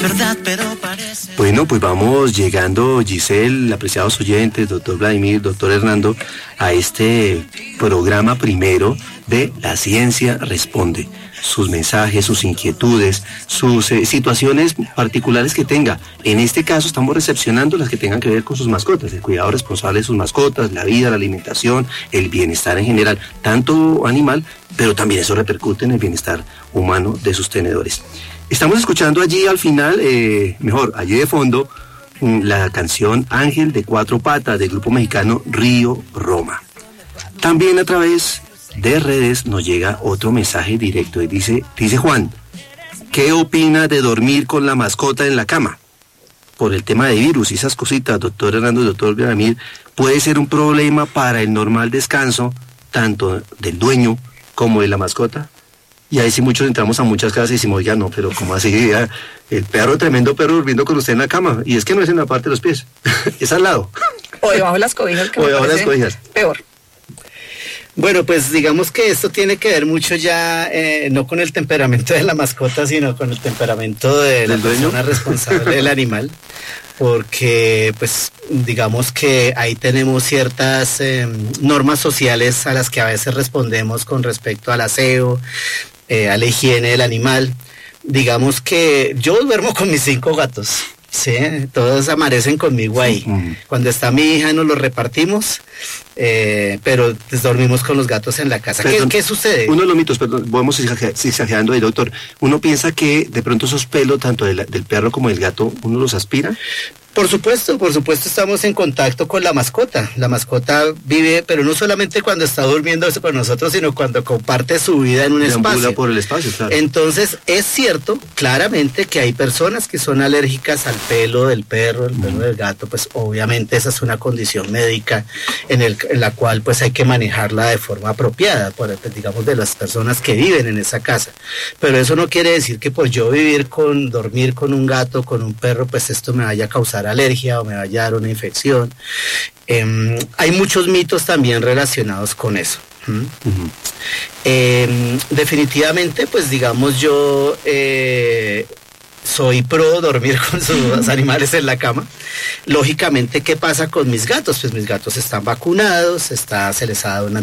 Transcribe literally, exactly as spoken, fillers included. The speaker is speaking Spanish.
verdad, pero parece. Bueno, pues vamos llegando, Giselle, apreciados oyentes, doctor Vladimir, doctor Hernando, a este programa primero de La Ciencia Responde. Sus mensajes, sus inquietudes, sus eh, situaciones particulares que tenga. En este caso estamos recepcionando las que tengan que ver con sus mascotas, el cuidado responsable de sus mascotas, la vida, la alimentación, el bienestar en general, tanto animal, pero también eso repercute en el bienestar humano de sus tenedores. Estamos escuchando allí al final, eh, mejor, allí de fondo, la canción Ángel de Cuatro Patas del grupo mexicano Río Roma. También a través de redes nos llega otro mensaje directo y dice, dice Juan, ¿qué opina de dormir con la mascota en la cama? Por el tema de virus y esas cositas, doctor Hernando y doctor Vladimir, puede ser un problema para el normal descanso, tanto del dueño como de la mascota. Y ahí sí muchos entramos a muchas casas y decimos, ya no, pero ¿cómo así? Ya, el perro, tremendo perro durmiendo con usted en la cama. Y es que no es en la parte de los pies, es al lado. O debajo de las cobijas. Que o debajo de las cobijas. Peor. Bueno, pues digamos que esto tiene que ver mucho ya, eh, no con el temperamento de la mascota, sino con el temperamento de la persona responsable del animal, porque pues digamos que ahí tenemos ciertas eh, normas sociales a las que a veces respondemos con respecto al aseo, eh, a la higiene del animal. Digamos que yo duermo con mis cinco gatos. Sí, todos amanecen conmigo ahí. Uh-huh. Cuando está mi hija nos los repartimos, eh, pero pues, dormimos con los gatos en la casa. Perdón, ¿Qué, ¿Qué sucede? Uno de los mitos, perdón, vamos exagerando ahí, doctor. Uno piensa que de pronto esos pelos, tanto del, del perro como del gato, ¿uno los aspira? Por supuesto, por supuesto estamos en contacto con la mascota. La mascota vive, pero no solamente cuando está durmiendo con nosotros, sino cuando comparte su vida en un espacio. por el espacio, claro. Entonces, es cierto, claramente, que hay personas que son alérgicas al pelo del perro, el pelo mm. del gato, pues obviamente esa es una condición médica en, el, en la cual pues hay que manejarla de forma apropiada, por, digamos, de las personas que viven en esa casa. Pero eso no quiere decir que por yo vivir con, dormir con un gato, con un perro, pues esto me vaya a causar alergia o me vaya a dar una infección. Eh, hay muchos mitos también relacionados con eso. ¿Mm? Uh-huh. Eh, definitivamente, pues digamos yo eh, soy pro dormir con sus animales en la cama. Lógicamente, ¿qué pasa con mis gatos? Pues mis gatos están vacunados, está, se les ha dado una